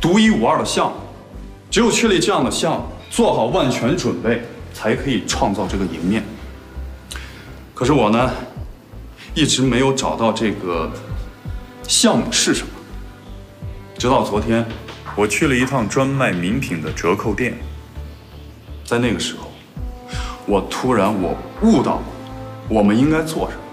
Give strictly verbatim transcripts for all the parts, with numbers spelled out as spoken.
独一无二的项目。只有确立这样的项目，做好万全准备，才可以创造这个赢面。可是我呢，一直没有找到这个项目是什么。直到昨天， 我去了一趟专卖名品的折扣店， 在那个时候，我突然我悟到，我们应该做什么。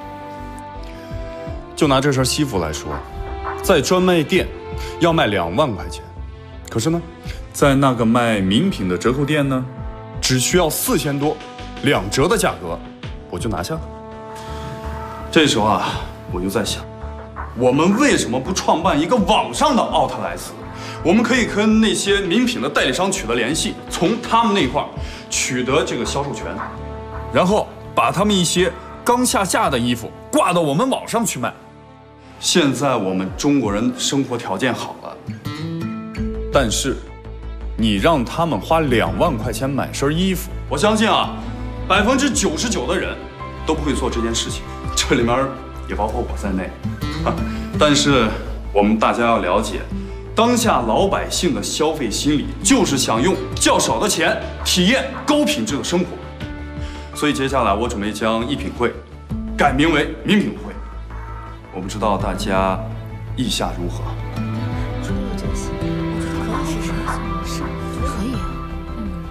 就拿这身西服来说，在专卖店要卖两万块钱，可是呢， 在那个卖名品的折扣店呢， 只需要四千多，两折的价格，我就拿下了。这时候啊，我就在想，我们为什么不创办一个网上的奥特莱斯？我们可以跟那些名品的代理商取得联系，从他们那块取得这个销售权，然后把他们一些刚下架的衣服挂到我们网上去卖。现在我们中国人生活条件好了，但是你让他们花两万块钱买身衣服，我相信啊，百分之九十九的人都不会做这件事情，这里面也包括我在内。但是我们大家要了解，当下老百姓的消费心理就是想用较少的钱体验高品质的生活，所以接下来我准备将艺品会改名为名品会。我不知道大家意下如何？ 说有这些，可以是什么？是可以啊。